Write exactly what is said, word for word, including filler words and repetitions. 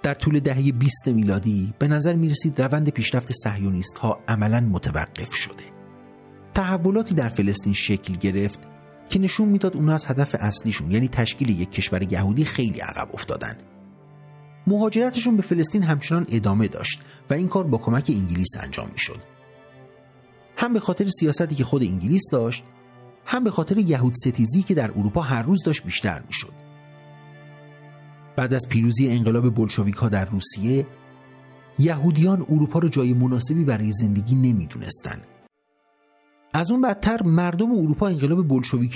در طول دهه بیست میلادی به نظر می رسید روند پیشرفت صهیونیست ها عملاً متوقف شده. تحولاتی در فلسطین شکل گرفت که نشون میداد اونها از هدف اصلیشون یعنی تشکیل یک کشور یهودی خیلی عقب افتادن. مهاجرتشون به فلسطین همچنان ادامه داشت و این کار با کمک انگلیس انجام میشد. هم به خاطر سیاستی که خود انگلیس داشت، هم به خاطر یهود ستیزی که در اروپا هر روز داشت بیشتر میشد. بعد از پیروزی انقلاب بولشویک ها در روسیه، یهودیان اروپا رو جای مناسبی برای زندگی نمیدونستن. از اون بدتر مردم اروپا انقلاب بولشویکی